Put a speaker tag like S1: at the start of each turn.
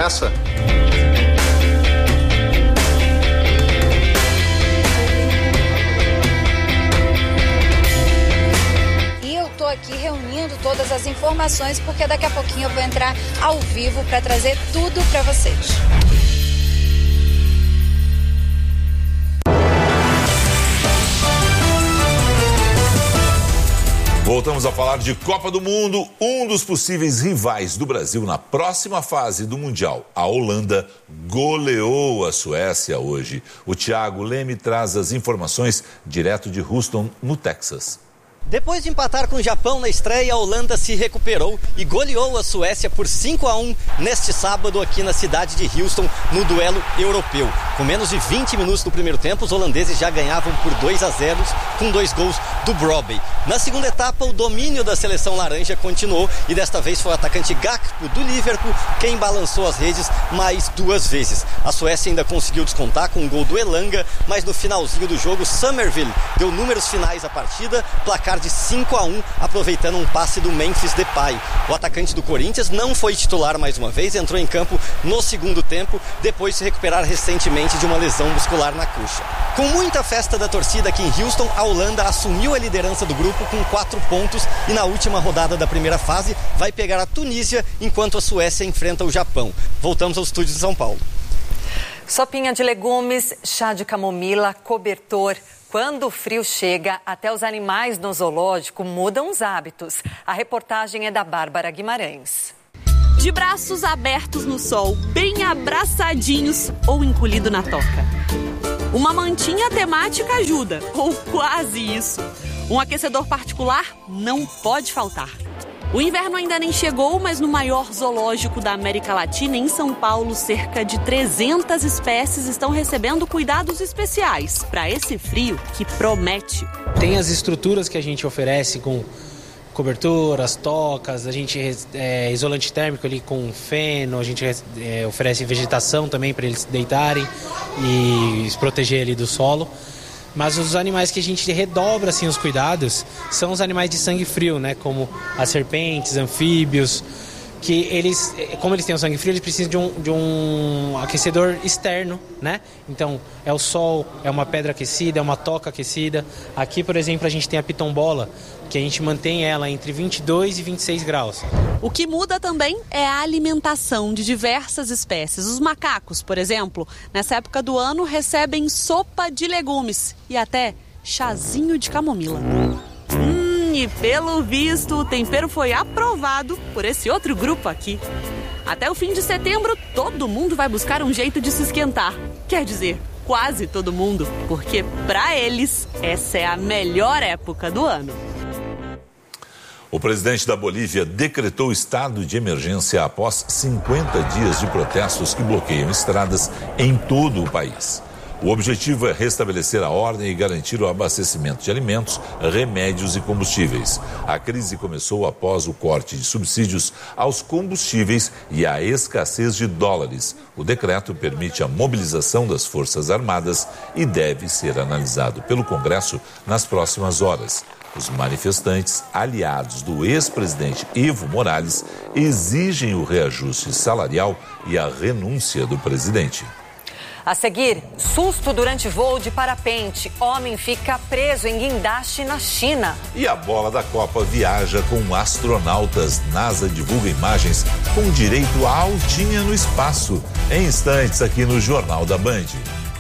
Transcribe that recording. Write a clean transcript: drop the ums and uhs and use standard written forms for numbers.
S1: começa?
S2: Estou aqui reunindo todas as informações porque daqui a pouquinho eu vou entrar ao vivo para trazer tudo para vocês.
S3: Voltamos a falar de Copa do Mundo. Um dos possíveis rivais do Brasil na próxima fase do Mundial, a Holanda, goleou a Suécia hoje. O Thiago Leme traz as informações direto de Houston, no Texas.
S4: Depois de empatar com o Japão na estreia, a Holanda se recuperou e goleou a Suécia por 5-1 neste sábado aqui na cidade de Houston, no duelo europeu. Com menos de 20 minutos do primeiro tempo, os holandeses já ganhavam por 2-0 com 2 gols do Brobbey. Na segunda etapa, o domínio da seleção laranja continuou e desta vez foi o atacante Gakpo do Liverpool quem balançou as redes mais 2 vezes. A Suécia ainda conseguiu descontar com um gol do Elanga, mas no finalzinho do jogo, Somerville deu números finais à partida, placar de 5-1, aproveitando um passe do Memphis Depay. O atacante do Corinthians não foi titular mais uma vez, entrou em campo no segundo tempo, depois de se recuperar recentemente de uma lesão muscular na coxa. Com muita festa da torcida aqui em Houston, a Holanda assumiu a liderança do grupo com 4 pontos e na última rodada da primeira fase vai pegar a Tunísia, enquanto a Suécia enfrenta o Japão. Voltamos ao estúdio de São Paulo.
S5: Sopinha de legumes, chá de camomila, cobertor. Quando o frio chega, até os animais no zoológico mudam os hábitos. A reportagem é da Bárbara Guimarães.
S6: De braços abertos no sol, bem abraçadinhos ou encolhido na toca. Uma mantinha temática ajuda, ou quase isso. Um aquecedor particular não pode faltar. O inverno ainda nem chegou, mas no maior zoológico da América Latina, em São Paulo, cerca de 300 espécies estão recebendo cuidados especiais para esse frio que promete.
S7: Tem as estruturas que a gente oferece com cobertor, as tocas, a gente isolante térmico ali com feno, a gente oferece vegetação também para eles deitarem e se proteger ali do solo. Mas os animais que a gente redobra assim, os cuidados são os animais de sangue frio, né? Como as serpentes, anfíbios, que eles, como eles têm o sangue frio, eles precisam de um aquecedor externo, né? Então, é o sol, é uma pedra aquecida, é uma toca aquecida. Aqui, por exemplo, a gente tem a pitombola, que a gente mantém ela entre 22 e 26 graus.
S6: O que muda também é a alimentação de diversas espécies. Os macacos, por exemplo, nessa época do ano recebem sopa de legumes e até chazinho de camomila. E pelo visto o tempero foi aprovado por esse outro grupo aqui. Até o fim de setembro, todo mundo vai buscar um jeito de se esquentar. Quer dizer, quase todo mundo, porque para eles essa é a melhor época do ano.
S3: O presidente da Bolívia decretou estado de emergência após 50 dias de protestos que bloqueiam estradas em todo o país. O objetivo é restabelecer a ordem e garantir o abastecimento de alimentos, remédios e combustíveis. A crise começou após o corte de subsídios aos combustíveis e a escassez de dólares. O decreto permite a mobilização das Forças Armadas e deve ser analisado pelo Congresso nas próximas horas. Os manifestantes, aliados do ex-presidente Evo Morales, exigem o reajuste salarial e a renúncia do presidente.
S5: A seguir, susto durante voo de parapente. Homem fica preso em guindaste na China.
S3: E a bola da Copa viaja com astronautas. NASA divulga imagens com direito à altinha no espaço. Em instantes aqui no Jornal da Band.